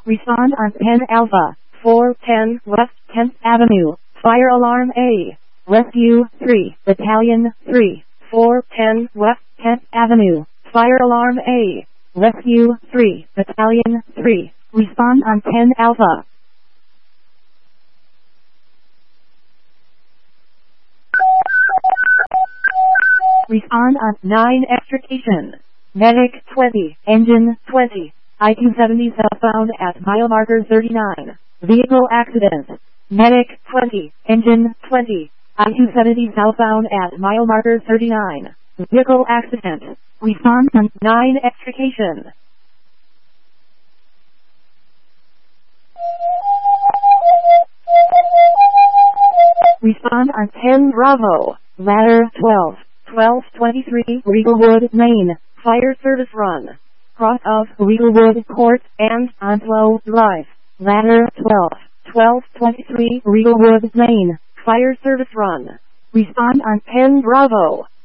Respond on 10 Alpha, 410 West 10th Avenue, Fire Alarm A. Rescue 3, Battalion 3, 410 West 10th Avenue, Fire Alarm A. Rescue 3, Battalion 3, respond on 10 Alpha. Respond on 9 Extrication. Medic 20, Engine 20, I-270 southbound at mile marker 39. Vehicle accident. Medic 20, Engine 20, I-270 southbound at mile marker 39. Vehicle accident. Respond on 9 Extrication. Respond on 10 Bravo. Ladder 12. 1223 Regalwood, Maine. Fire service run. Cross of Regalwood Court and Onslow Drive. Ladder 12. 1223 Regalwood, Maine. Fire service run. Respond on 10 Bravo.